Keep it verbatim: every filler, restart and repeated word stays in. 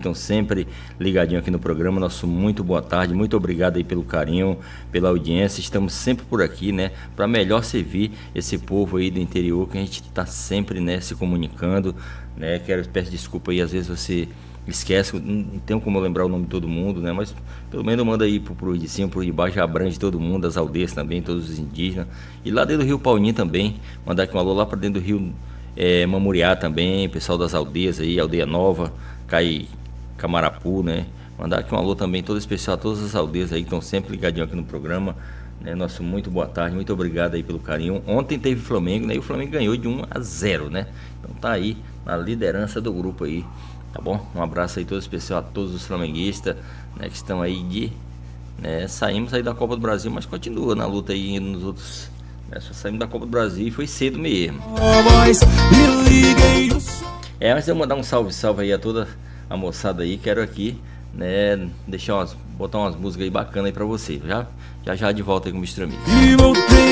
estão sempre ligadinhos aqui no programa. Nosso muito boa tarde, muito obrigado aí pelo carinho, pela audiência. Estamos sempre por aqui, né, para melhor servir esse povo aí do interior, que a gente está sempre, né, se comunicando, né. Quero peço desculpa aí, às vezes você esquece, não tenho como eu lembrar o nome de todo mundo, né? Mas pelo menos manda aí pro, pro de cima, pro de baixo, já abrange todo mundo, as aldeias também, todos os indígenas. E lá dentro do Rio Paulinho também, mandar aqui um alô lá para dentro do Rio é, Mamuriá também, pessoal das aldeias aí, Aldeia Nova, Cai, Camarapu, né? Mandar aqui um alô também todo especial a todas as aldeias aí que estão sempre ligadinhos aqui no programa, né? Nosso muito boa tarde, muito obrigado aí pelo carinho. Ontem teve Flamengo, né? E o Flamengo ganhou de um a zero, né? Então tá aí na liderança do grupo aí. Tá bom? Um abraço aí todo especial a todos os flamenguistas, né, que estão aí de... Né, saímos aí da Copa do Brasil, mas continua na luta aí nos outros... Né, só saímos da Copa do Brasil e foi cedo mesmo. É, mas eu vou mandar um salve, salve aí a toda a moçada aí. Quero aqui, né, deixar umas... botar umas músicas aí bacanas aí pra você. Já já, já de volta aí com o mister Amigo.